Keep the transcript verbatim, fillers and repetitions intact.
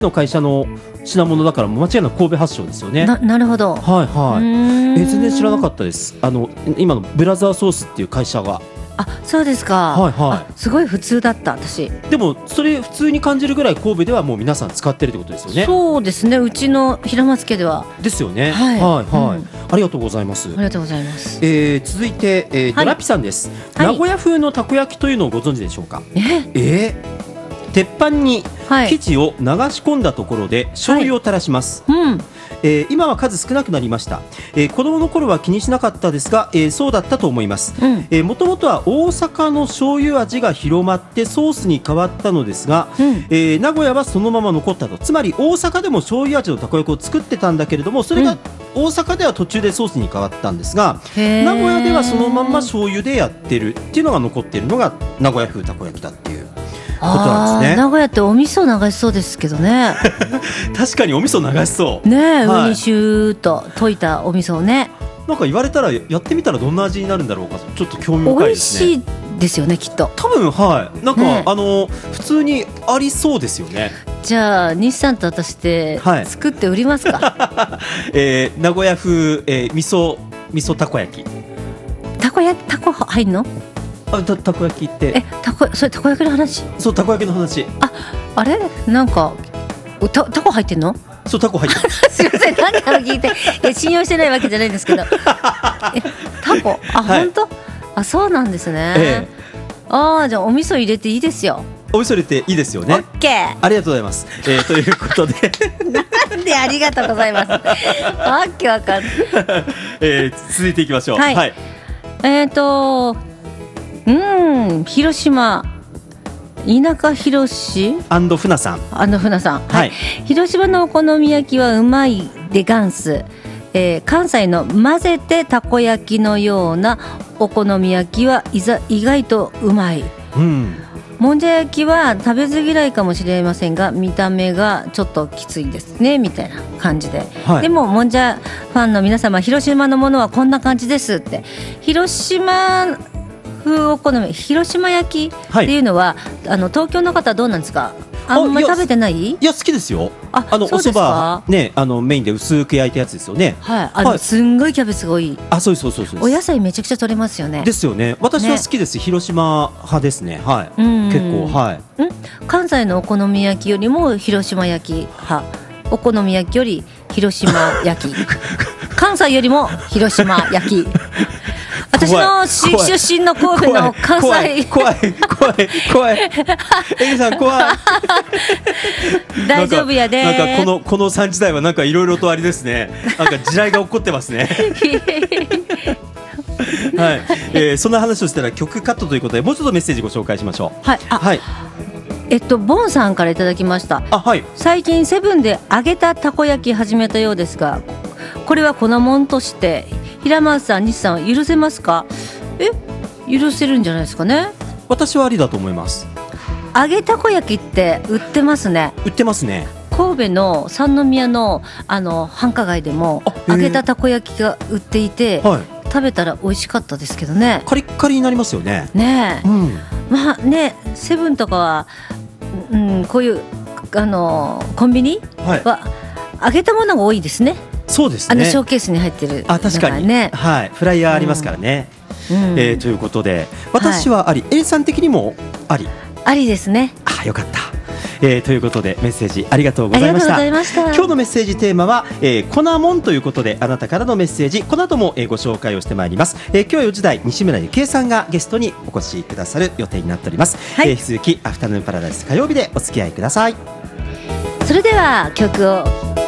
の会社の品物だから間違いなく神戸発祥ですよね。 な, なるほど。 はいはい。え全然知らなかったです。あの今のブラザーソースっていう会社が。 あ、そうですか。 はいはい。 すごい普通だった私。 でもそれ普通に感じるぐらい神戸ではもう皆さん使ってるってことですよね。 そうですね、うちの平松家ではですよね。 はいはいはい、 うん、 ありがとうございます。 ありがとうございます。 えー、続いて、えーはい、 ドラピさんです、はい、名古屋風のたこ焼きというのをご存知でしょうか。 ええー鉄板に生地を流し込んだところで醤油を垂らします、 はい、うんえー、今は数少なくなりました、えー、子供の頃は気にしなかったですが、えー、そうだったと思います。もともとは大阪の醤油味が広まってソースに変わったのですが、うん、えー、名古屋はそのまま残ったと。つまり大阪でも醤油味のたこ焼きを作ってたんだけれども、それが大阪では途中でソースに変わったんですが、うん、名古屋ではそのまま醤油でやってるっていうのが残っているのが名古屋風たこ焼きだっていうことなんですね。 名古屋ってお味噌流しそうですけどね確かにお味噌流しそうねえ、 はい、 上にシューッと溶いたお味噌をね。 なんか言われたらやってみたらどんな味になるんだろうか、ちょっと興味深いですね。 美味しいですよねきっと。 多分はいなんか、ね、あの普通にありそうですよね。 じゃあ西さんと私で作って売りますか、 はい、えー、名古屋風、えー、味噌味噌たこ焼き。 たこ焼きたこ入んの？ あ た, たこ焼きってえたこそれたこ焼きの話？ そうたこ焼きの話。 ああれなんかたたこ入ってんの？ そうたこ入ってるすいません何から聞いていや信用してないわけじゃないんですけどえたこあ、はい、本当あそうなんですね、ええ、あじゃあお味噌入れていいですよ。 お味噌入れていいですよね。 オッケーありがとうございます、えー、ということでなんでありがとうございますわけわかんない、 えー、続いていきましょう。 はい、はい、えっ、ー、とうん広島田舎広しアンド船さんアンド船さん、はいはい、広島のお好み焼きはうまいでガンス、えー、関西の混ぜてたこ焼きのようなお好み焼きはいざ意外とうまい、うん、もんじゃ焼きは食べず嫌いかもしれませんが見た目がちょっときついですねみたいな感じで、はい、でももんじゃファンの皆様広島のものはこんな感じですって。広島風お好み広島焼きっていうのは、はい、あの東京の方はどうなんですか？あんまり食べてない？いや好きですよ。 ああのそうですか？ お蕎麦ねあのメインで薄く焼いたやつですよね。 はいあの、はい、すんごいキャベツが多い。 あそうそうそうそう。 お野菜めちゃくちゃ取れますよね。 ですよね。私は好きです、ね、広島派ですね。はい。うん結構はい。 ん関西のお好み焼きよりも広島焼き派。お好み焼きより広島焼き。関西よりも広島焼き。私の出身の神戸の関西怖い怖い怖いエリさん怖い大丈夫やで。 なんかこのこのさん時代はなんかいろいろとありですね。なんか地雷が起こってますねはい、えー、そんな話をしたら曲カットということでもうちょっとメッセージご紹介しましょう。 はい、あ、はい、えっとボンさんからいただきました。 あ、はい、 最近セブンで揚げたたこ焼き始めたようですがこれは粉もんとして平松さん西さんは許せますか？え許せるんじゃないですかね。 私はありだと思います。 揚げたこ焼きって売ってますね。 売ってますね。 神戸の三宮 の, あの繁華街でも揚げたたこ焼きが売っていて、はい、食べたら美味しかったですけどね。 カリッカリになりますよね。 ねえ、うん、まあねセブンとかは、うん、こういうあのコンビニは揚げたものが多いですね。 そうですね。 あのショーケースに入ってる。 あ確かにね、はい、フライヤーありますからね、うんえー、ということで私はあり、はい、A さん的にもありありですね。 あよかった、えー、ということでメッセージありがとうございました。 ありがとうございました。 今日のメッセージテーマは、えー、粉もんということであなたからのメッセージこの後も、えー、ご紹介をしてまいります、えー、今日はよじ台西村ゆきえさんがゲストにお越しくださる予定になっております、はいえー、引き続きアフタヌーンパラダイス火曜日でお付き合いください。 それでは曲を